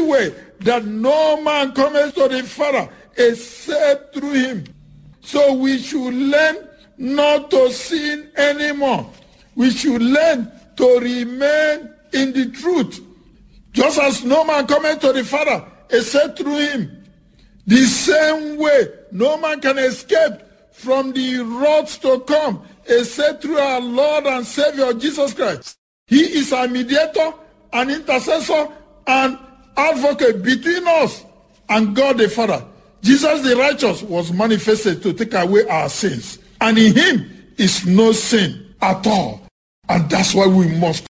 way that no man cometh to the Father except through him. So we should learn not to sin anymore. We should learn to remain in the truth. Just as no man cometh to the Father except through him. The same way, no man can escape from the wrath to come except through our Lord and Savior Jesus Christ. He is our mediator, an intercessor, and advocate between us and God the Father. Jesus the righteous was manifested to take away our sins. And in him is no sin at all. And that's why we must